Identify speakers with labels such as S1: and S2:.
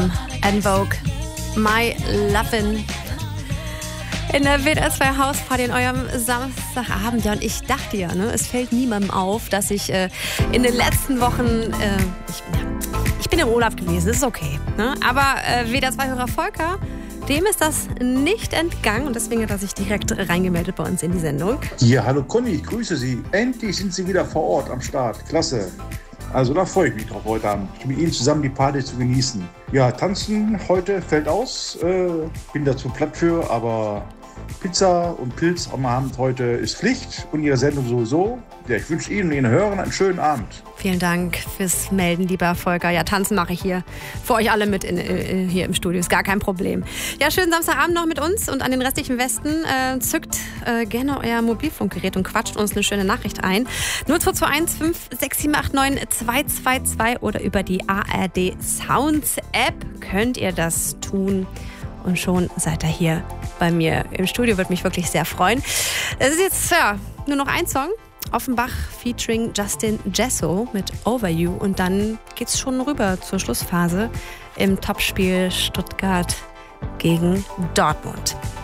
S1: Adam and Vogue, My Lovin'. In der WDR 2 Hausparty in eurem Samstagabend. Ja, und ich dachte ja, ne, es fällt niemandem auf, dass ich in den letzten Wochen, ich bin im Urlaub gewesen, das ist okay. Ne? Aber WDR 2-Hörer Volker, dem ist das nicht entgangen und deswegen hat er sich direkt reingemeldet bei uns in die Sendung.
S2: Ja, hallo Conny, ich grüße Sie. Endlich sind Sie wieder vor Ort am Start. Klasse. Also da freue ich mich drauf heute Abend, mit Ihnen zusammen die Party zu genießen. Ja, tanzen heute fällt aus. Bin dazu platt für, aber Pizza und Pilz am Abend heute ist Pflicht und Ihre Sendung sowieso. Ja, ich wünsche Ihnen und Ihren Hörern einen schönen Abend.
S1: Vielen Dank fürs Melden, lieber Volker. Ja, tanzen mache ich hier für euch alle mit hier im Studio. Ist gar kein Problem. Ja, schönen Samstagabend noch mit uns und an den restlichen Westen. Zückt gerne euer Mobilfunkgerät und quatscht uns eine schöne Nachricht ein. 0221 56789 222 oder über die ARD Sounds App könnt ihr das tun. Und schon seid ihr hier bei mir im Studio. Würde mich wirklich sehr freuen. Es ist jetzt nur noch ein Song. Offenbach featuring Justin Jesso mit Over You. Und dann geht's schon rüber zur Schlussphase im Topspiel Stuttgart gegen Dortmund.